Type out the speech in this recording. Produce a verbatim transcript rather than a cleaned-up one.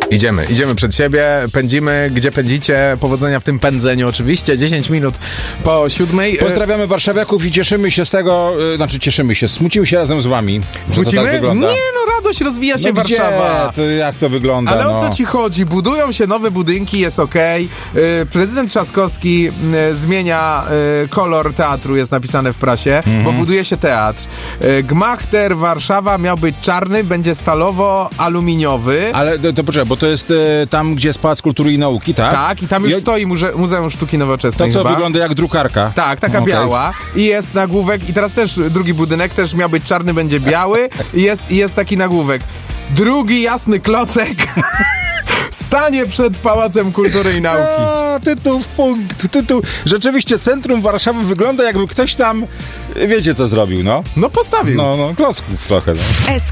Idziemy, idziemy przed siebie, pędzimy, gdzie pędzicie, powodzenia w tym pędzeniu oczywiście, dziesięć minut po siódmej. Pozdrawiamy warszawiaków i cieszymy się z tego, yy, znaczy cieszymy się, smucimy się razem z wami. Smucimy? Tak nie no, radość, rozwija się no Warszawa. Gdzie? To jak to wygląda? Ale no? o co ci chodzi? Budują się nowe budynki, jest okej. Okay. Yy, prezydent Trzaskowski yy, zmienia yy, kolor teatru, jest napisane w prasie, mm-hmm. bo buduje się teatr. Yy, Gmachter Warszawa miał być czarny, będzie stalowo-aluminiowy. Ale to, to poczekaj, bo to jest y, tam, gdzie jest Pałac Kultury i Nauki, tak? Tak, i tam już I... stoi Muze- Muzeum Sztuki Nowoczesnej. To co chyba. wygląda jak drukarka. Tak, taka okay. biała. I jest nagłówek, i teraz też drugi budynek też miał być czarny, będzie biały. I jest, i jest taki nagłówek. Drugi jasny klocek stanie przed Pałacem Kultury i Nauki. A, tytuł w punkt, tytuł. Rzeczywiście centrum Warszawy wygląda, jakby ktoś tam, wiecie co zrobił, no? No postawił. No, no, klocków trochę, no.